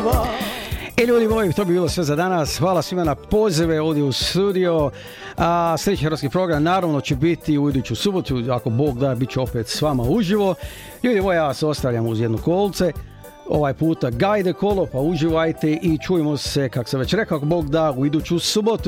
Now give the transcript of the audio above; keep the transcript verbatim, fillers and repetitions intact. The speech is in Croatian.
E ljudi moji, to bi bilo sve za danas. Hvala svima na pozive ovdje u studio. A sljedeći hrvatski program naravno će biti u iduću subotu. Ako Bog da, bit će opet s vama uživo. Ljudi moji, ja vas ostavljam uz jedno kolce. Ovaj puta Gajde kolo, pa uživajte i čujemo se, kako sam već rekao, ako Bog da, u iduću subotu.